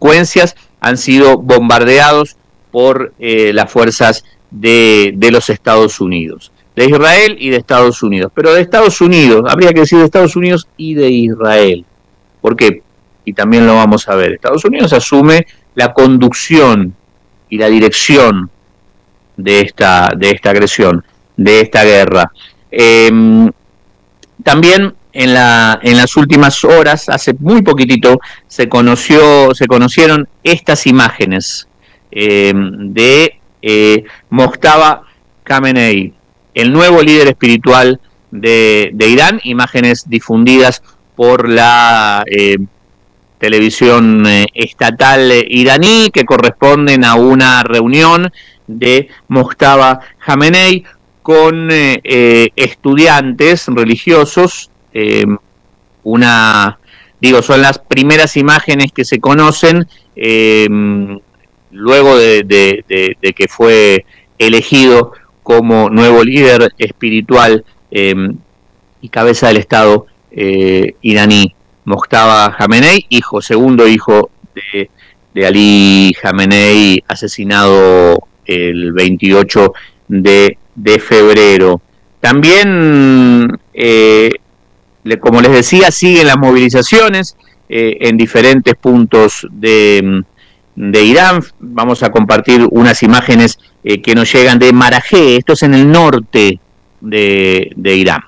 frecuencias han sido bombardeados por las fuerzas de los Estados Unidos, de Israel y de Estados Unidos. Pero de Estados Unidos, habría que decir de Estados Unidos y de Israel. ¿Por qué? Y también lo vamos a ver. Estados Unidos asume la conducción y la dirección de esta agresión, de esta guerra. También en las últimas horas, hace muy poquitito, se conocieron estas imágenes de Mojtaba Khamenei, el nuevo líder espiritual de Irán, imágenes difundidas por la televisión estatal iraní, que corresponden a una reunión de Mojtaba Khamenei con estudiantes religiosos. Son las primeras imágenes que se conocen luego de que fue elegido como nuevo líder espiritual y cabeza del Estado iraní, Mojtaba Khamenei, segundo hijo de Ali Khamenei, asesinado el 28 de febrero. También, como les decía, siguen las movilizaciones en diferentes puntos de Irán. Vamos a compartir unas imágenes que nos llegan de Marajé, esto es en el norte de Irán.